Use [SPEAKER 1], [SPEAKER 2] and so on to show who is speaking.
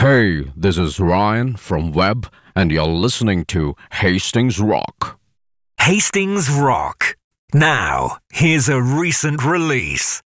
[SPEAKER 1] Hey, this is Ryan from Webb, and you're listening to Hastings Rock.
[SPEAKER 2] Hastings Rock. Now, here's a recent release.